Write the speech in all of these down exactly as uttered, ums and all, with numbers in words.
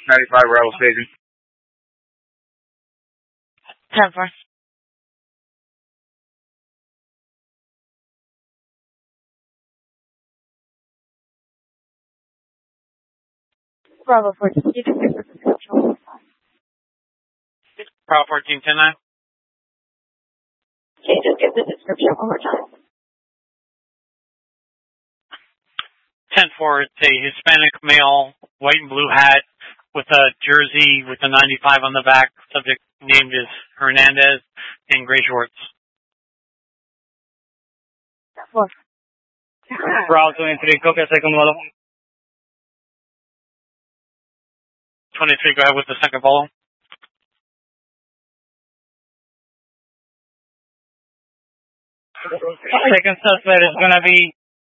ninety-five Rebel Station. ten four. Bravo fourteen. You can give the description. Bravo fourteen, ten nine. Okay, just give the description one more time. ten four, it's a Hispanic male, white and blue hat, with a jersey with a ninety-five on the back. Subject named is Hernandez, in gray shorts. Four. Bravo twenty-three, copy, second follow. twenty-three, go ahead with the second follow. Second suspect is going to be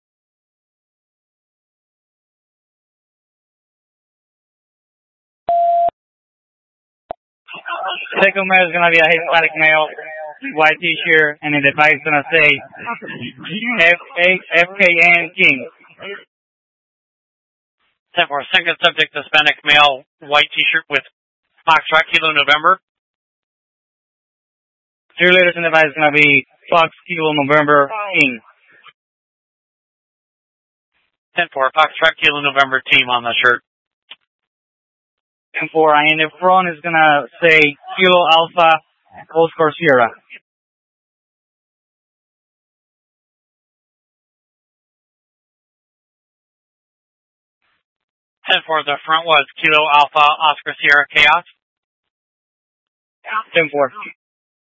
second male is going to be a Hispanic male, white t-shirt, and the device is going to say F K N King. ten four, second subject, Hispanic male, white t-shirt with Foxtrot Kilo November. Three letters in the device is going to be Fox Kilo November King. ten four, Foxtrot Kilo November team on the shirt. ten four, and in the front is going to say Kilo Alpha Oscar Sierra. ten four, the front was Kilo Alpha Oscar Sierra Chaos. ten four.